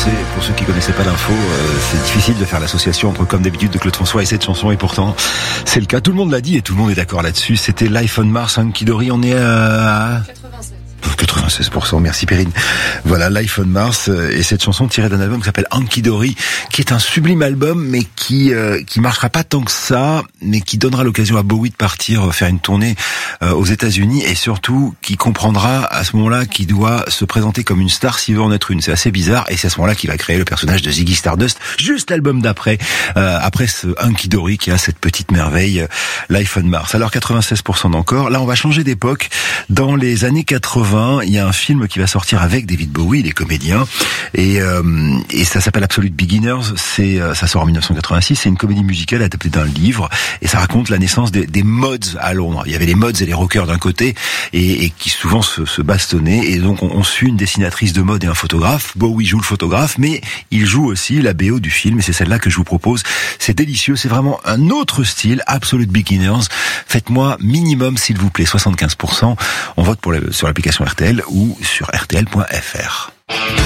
sais, pour ceux qui connaissaient pas l'info, c'est difficile de faire l'association entre Comme d'habitude de Claude François et cette chanson, et pourtant c'est le cas. Tout le monde l'a dit et tout le monde est d'accord là-dessus. C'était Life on Mars, Hunky Dory. On est à 96%, merci Perrine. Voilà, Life on Mars, et cette chanson tirée d'un album qui s'appelle Hunky Dory, qui est un sublime album, mais qui marchera pas tant que ça, mais qui donnera l'occasion à Bowie de partir faire une tournée aux États-Unis, et surtout qui comprendra à ce moment-là qu'il doit se présenter comme une star s'il veut en être une. C'est assez bizarre, et c'est à ce moment-là qu'il va créer le personnage de Ziggy Stardust, juste l'album d'après, après ce Hunky Dory qui a cette petite merveille, Life on Mars. Alors 96% d'encore. Là, on va changer d'époque. Dans les années 80, il y a un film qui va sortir avec David Bowie, il est comédien, et ça s'appelle Absolute Beginners. Ça sort en 1986. C'est une comédie musicale adaptée d'un livre, et ça raconte la naissance des mods à Londres. Il y avait les mods et les rockers d'un côté, et qui souvent se bastonnaient. Et donc on suit une dessinatrice de mode et un photographe. Bowie joue le photographe, mais il joue aussi la BO du film, et c'est celle-là que je vous propose. C'est délicieux, c'est vraiment un autre style, Absolute Beginners. Faites-moi minimum, s'il vous plaît, 75%. On vote sur l'application RTL ou sur rtl.fr.